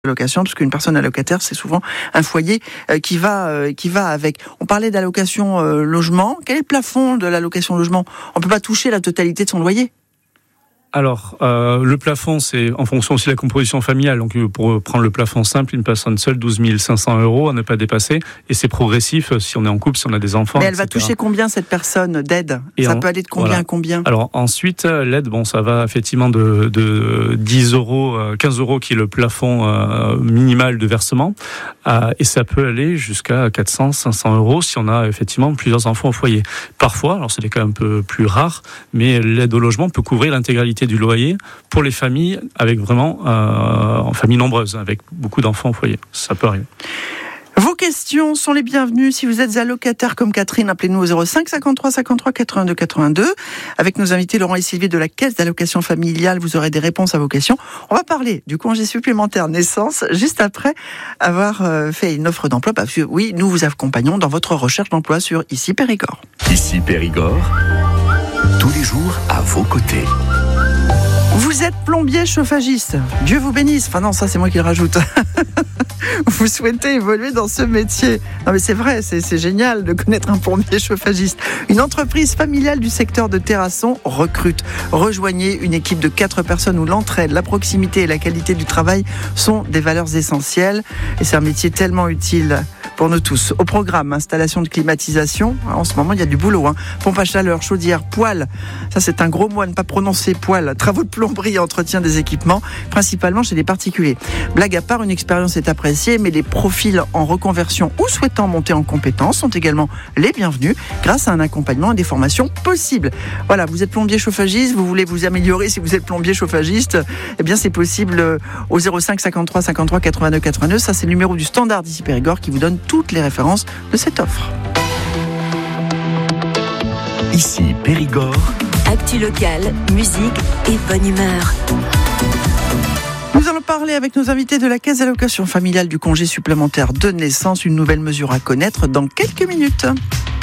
allocation, parce qu'une personne allocataire, c'est souvent un foyer qui va avec. On parlait d'allocation logement. Quel est le plafond de l'allocation logement ? On ne peut pas toucher la totalité de son loyer. Alors, le plafond, c'est en fonction aussi de la composition familiale. Donc, pour prendre le plafond simple, une personne seule, 12 500 € à ne pas dépasser. Et c'est progressif si on est en couple, si on a des enfants. Mais elle va toucher combien, cette personne d'aide ? Ça peut aller de combien à combien ? Alors, ensuite, l'aide, ça va effectivement de 10 €, 15 € qui est le plafond minimal de versement. Et ça peut aller jusqu'à 400, 500 € si on a effectivement plusieurs enfants au foyer. Parfois, alors c'est des cas un peu plus rares, mais l'aide au logement peut couvrir l'intégralité du loyer pour les familles avec vraiment en famille nombreuse, avec beaucoup d'enfants au foyer. Ça peut arriver. Vos questions sont les bienvenues. Si vous êtes allocataire comme Catherine, appelez-nous au 05 53 53 82 82. Avec nos invités Laurent et Sylvie de la Caisse d'allocation familiale, vous aurez des réponses à vos questions. On va parler du congé supplémentaire naissance juste après avoir fait une offre d'emploi. Parce que oui, nous vous accompagnons dans votre recherche d'emploi sur Ici Périgord. Ici Périgord, tous les jours à vos côtés. Vous êtes plombier chauffagiste. Dieu vous bénisse. Enfin non, ça c'est moi qui le rajoute. Vous souhaitez évoluer dans ce métier. Non mais c'est vrai, c'est génial de connaître un plombier chauffagiste. Une entreprise familiale du secteur de Terrasson recrute. Rejoignez une équipe de 4 personnes où l'entraide, la proximité et la qualité du travail sont des valeurs essentielles. Et c'est un métier tellement utile pour nous tous. Au programme, installation de climatisation. En ce moment, il y a du boulot. Pompe à chaleur, chaudière, poêle. Ça, c'est un gros mot à ne pas prononcer, poêle. Travaux de plomberie et entretien des équipements, principalement chez les particuliers. Blague à part, une expérience est appréciée, mais les profils en reconversion ou souhaitant monter en compétences sont également les bienvenus grâce à un accompagnement et des formations possibles. Voilà, vous êtes plombier chauffagiste, vous voulez vous améliorer si vous êtes plombier chauffagiste, eh bien c'est possible au 05 53 53 82 82. Ça, c'est le numéro du standard d'Ici Périgord qui vous donne toutes les références de cette offre. Ici Périgord. Actu locale, musique et bonne humeur. Nous allons parler avec nos invités de la Caisse d'allocation familiale du congé supplémentaire de naissance, une nouvelle mesure à connaître dans quelques minutes.